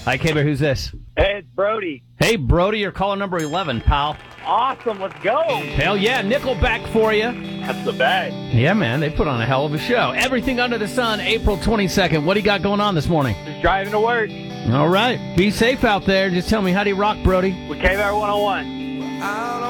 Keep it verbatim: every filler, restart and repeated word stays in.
Hi, K-Bear. Who's this? Hey, it's Brody. Hey, Brody. You're caller number eleven, pal. Awesome. Let's go. Hell yeah. Nickelback for you. That's the bag. Yeah, man. They put on a hell of a show. Everything Under the Sun, April twenty-second. What do you got going on this morning? Just driving to work. All right. Be safe out there. Just tell me, how do you rock, Brody? With K-Bear one oh one.